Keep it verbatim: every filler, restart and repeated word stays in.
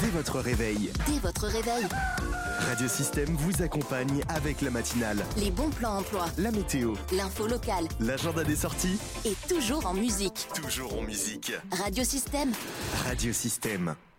dès votre réveil. Dès votre réveil. Radio Système vous accompagne avec la matinale, Les bons plans emploi, la météo, l'info locale l'agenda des sorties, et toujours en musique. toujours en musique. Radio Système. Radio Système.